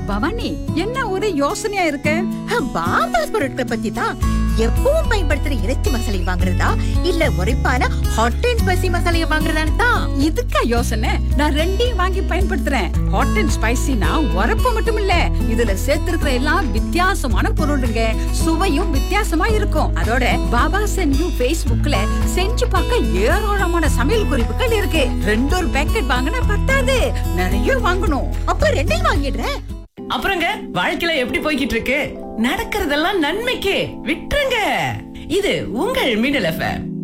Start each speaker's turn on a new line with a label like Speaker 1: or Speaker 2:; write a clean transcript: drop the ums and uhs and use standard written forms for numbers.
Speaker 1: பவானி, என்ன ஒரு யோசனையா இருக்கு?
Speaker 2: பாமாஸ் பொருட்களை பத்தி தான். எப்பவும் பயன்படுத்துற இறைச்சி மசாலை வாங்குறதா இல்ல உரைப்பான ஹாட் அண்ட் ஸ்பைசி மசாலையை வாங்குறதான்னு தான்.
Speaker 1: இதுக்கா யோசனை? நான் ரெண்டையும் வாங்கி பயன்படுத்துறேன். ஹாட் அண்ட் ஸ்பைசினா உரப்பு மட்டும் இல்ல, இதுல சேர்த்திருக்கிற எல்லாம் வித்தியாசமான பொருளுங்க. சுவையும் வித்தியாசமா இருக்கும். அதோட பாபாஸ் அண்ட் யூ Facebookல செஞ்சு பார்க்க ஏராளமான சமையல் குறிப்புகள் இருக்கு. 2 பேக்கெட் வாங்கினா பத்தாது, நிறைய வாங்கணும்.
Speaker 2: அப்ப ரெண்டையும் வாங்கிடுறேன்.
Speaker 3: அப்புறங்க வாழ்க்கையில எப்படி போய்கிட்டு இருக்கு? நடக்கிறதெல்லாம் நன்மைக்கே, விட்டுருங்க. இது உங்கள் மின்னல் FM.